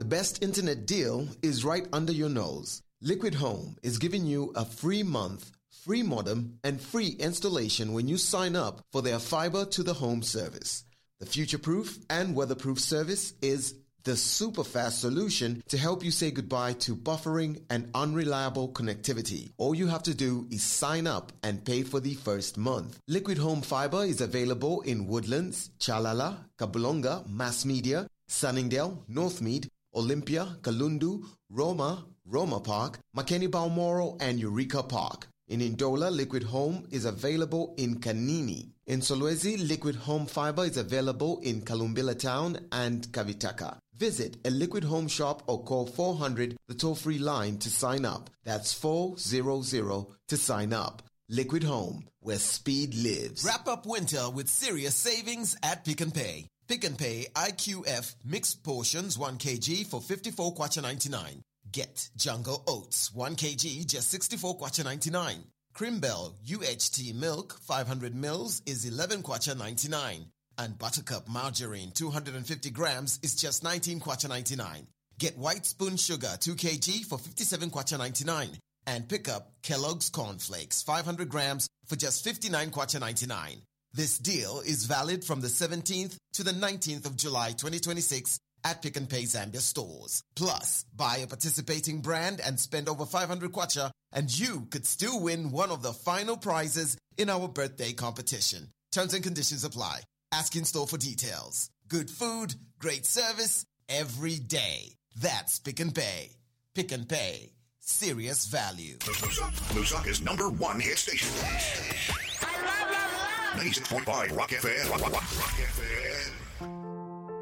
best internet deal is right under your nose. Liquid Home is giving you a free month, free modem, and free installation when you sign up for their fiber to the home service. The future-proof and weatherproof service is the super fast solution to help you say goodbye to buffering and unreliable connectivity. All you have to do is sign up and pay for the first month. Liquid Home Fiber is available in Woodlands, Chalala, Kabulonga, Mass Media, Sunningdale, Northmead, Olympia, Kalundu, Roma Park, Makeni Balmoral, and Eureka Park. In Ndola, Liquid Home is available in Kanini. In Solwezi, Liquid Home Fiber is available in Kalumbila Town and Kavitaka. Visit a Liquid Home shop or call 400, the toll-free line, to sign up. That's 400 to sign up. Liquid Home, where speed lives. Wrap up winter with serious savings at Pick n Pay. Pick n Pay IQF mixed portions 1 kg for 54 kwacha 99. Get Jungle Oats 1 kg just 64 kwacha 99. Crimbell UHT milk 500 mils is 11 kwacha 99. And Buttercup margarine 250 grams is just 19 kwacha 99. Get White Spoon sugar 2 kg for 57 kwacha 99. And pick up Kellogg's cornflakes 500 grams for just 59 kwacha 99. This deal is valid from the 17th to the 19th of July 2026 at Pick n Pay Zambia stores. Plus, buy a participating brand and spend over 500 kwacha and you could still win one of the final prizes in our birthday competition. Terms and conditions apply. Ask in store for details. Good food, great service, every day. That's Pick n Pay. Pick n Pay. Serious value. Lusaka's #1 hit station. 96.5 Rock FM.